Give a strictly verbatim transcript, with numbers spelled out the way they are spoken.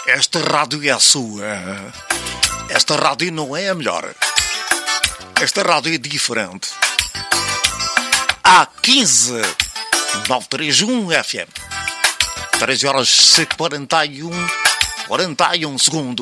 Esta rádio é a sua. Esta rádio não é a melhor. Esta rádio é diferente. A quinze nove três um F M. treze horas e quarenta e um, quarenta e um segundos.